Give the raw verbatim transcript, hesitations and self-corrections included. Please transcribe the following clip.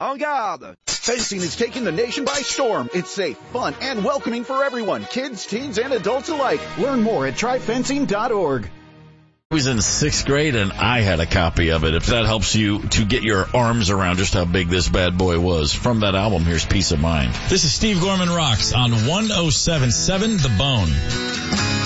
En garde! Fencing is taking the nation by storm. It's safe, fun, and welcoming for everyone, kids, teens, and adults alike. Learn more at try fencing dot org. I was in sixth grade, and I had a copy of it, if that helps you to get your arms around just how big this bad boy was. From that album, here's Peace of Mind. This is Steve Gorman Rocks on one oh seven point seven The Bone.